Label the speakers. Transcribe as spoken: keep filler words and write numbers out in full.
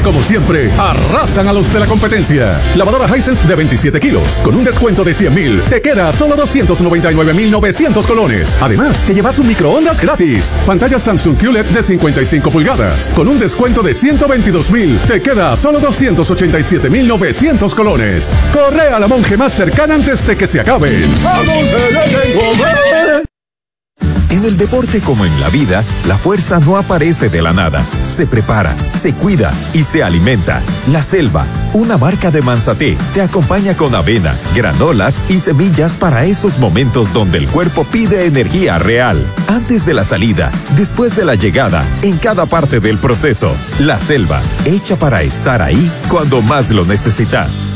Speaker 1: como siempre, arrasan a los de la competencia. Lavadora Hisense de veintisiete kilos, con un descuento de cien mil, te queda a solo doscientos noventa y nueve mil novecientos colones. Además, te llevas un microondas gratis. Pantalla Samsung Q L E D de cincuenta y cinco pulgadas, con un descuento de ciento veintidós mil, te queda a solo doscientos ochenta y siete mil novecientos colones. Corre a la Monje más cercana antes de que se acaben. ¡A Monje le tengo fe!
Speaker 2: En el deporte como en la vida, la fuerza no aparece de la nada. Se prepara, se cuida y se alimenta. La Selva, una marca de Mansaté, te acompaña con avena, granolas y semillas para esos momentos donde el cuerpo pide energía real. Antes de la salida, después de la llegada, en cada parte del proceso. La Selva, hecha para estar ahí cuando más lo necesitas.